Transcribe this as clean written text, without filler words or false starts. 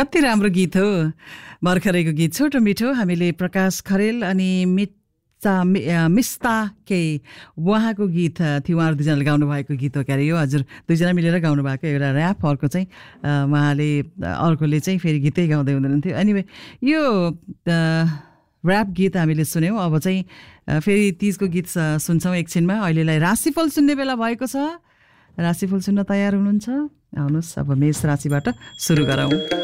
कति राम्रो गीत हो भर्खरैको गीत छोटो मिठो। हामीले प्रकाश खरेल अनि मिस्ता के उहाँको गीत थियो, उहाँहरू दुईजनाले गाउनु भएको गीत हो क्यारे यो। हजुर दुईजना मिलेर गाउनु भएको एउटा ऱ्याप, अर्को चाहिँ उहाँले अर्कोले चाहिँ फेरि गीतै गाउँदै हुनुहुन्थ्यो। एनिवे यो ऱ्याप गीत हामीले सुन्यौँ। अब चाहिँ फेरि तीजको गीत सुन्छौँ एकछिनमा। अहिलेलाई राशिफल सुन्ने बेला भएको छ। राशिफल सुन्न तयार हुनुहुन्छ? आउनुहोस् अब मेष राशिबाट सुरु गरौँ।